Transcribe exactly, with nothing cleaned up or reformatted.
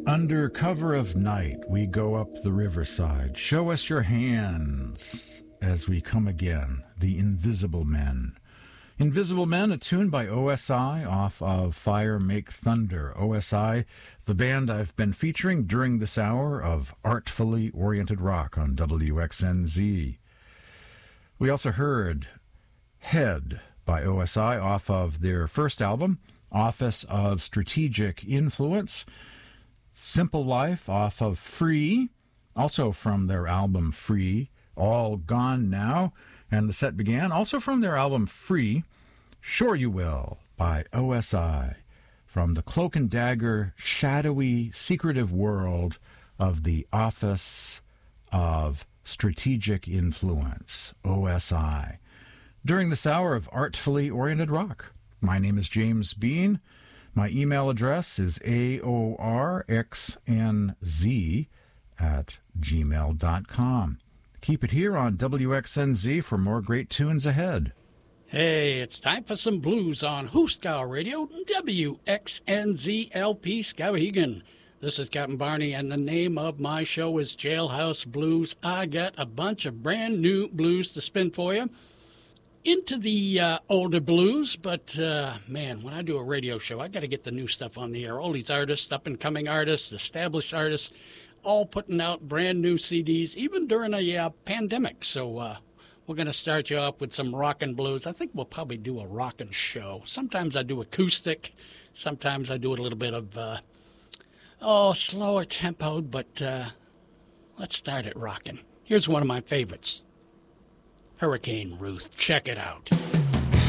Under cover of night, we go up the riverside. Show us your hands as we come again, the Invisible Men. Invisible Men, a tune by O S I off of Fire Make Thunder. O S I, the band I've been featuring during this hour of artfully oriented rock on W X N Z. We also heard Head by O S I off of their first album, Office of Strategic Influence. Simple Life off of Free, also from their album Free, All Gone Now. And the set began also from their album Free, Sure You Will by O S I, from the cloak and dagger, shadowy, secretive world of the Office of Strategic Influence, O S I. During this hour of artfully oriented rock, my name is James Bean. My email address is aorxnz at gmail dot com. Keep it here on W X N Z for more great tunes ahead. Hey, it's time for some blues on Hooskow Radio, W X N Z L P Skowhegan. This is Captain Barney, and the name of my show is Jailhouse Blues. I got a bunch of brand new blues to spin for you. Into the uh, older blues, but, uh, man, when I do a radio show, I got to get the new stuff on the air. All these artists, up-and-coming artists, established artists, all putting out brand new C Ds, even during a uh, pandemic. So uh, we're going to start you off with some rockin' blues. I think we'll probably do a rockin' show. Sometimes I do acoustic. Sometimes I do a little bit of, uh, oh, slower tempoed, but uh, let's start it rockin'. Here's one of my favorites. Hurricane Ruth. Check it out.